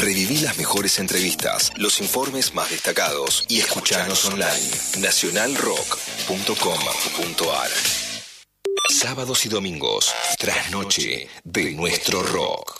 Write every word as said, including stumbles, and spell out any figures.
Reviví las mejores entrevistas, los informes más destacados y escuchanos online. nacional rock punto com punto ar. Sábados y domingos, trasnoche de nuestro rock.